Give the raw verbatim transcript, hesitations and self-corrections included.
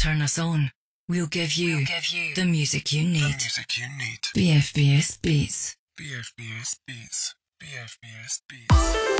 turn us on. We'll give you, We'll give you the music you the need. music you need. B F B S Beats. B F B S Beats. B F B S Beats.